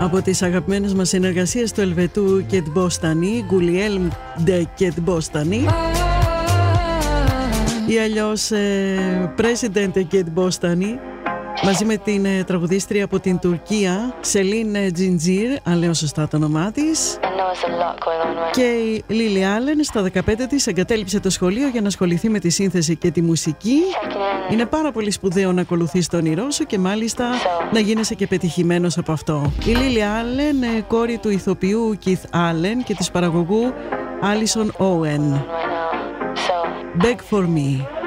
Από τις αγαπημένες μας συνεργασίες του Ελβετού και την Μποστανή, Γκουλιέλμ Ντε και την Μποστανή, ή αλλιώς President και την Μποστανή, μαζί με την τραγουδίστρια από την Τουρκία, Σελίν Τζιντζίρ, αν λέω σωστά το όνομά της. Και η Λίλι Άλεν στα 15 της εγκατέλειψε το σχολείο για να ασχοληθεί με τη σύνθεση και τη μουσική. Είναι πάρα πολύ σπουδαίο να ακολουθείς το όνειρό σου και μάλιστα να γίνεσαι και πετυχημένος από αυτό. Η Λίλι Άλεν, κόρη του ηθοποιού Κιθ Άλεν και της παραγωγού Άλισον Όουεν. Beg for me.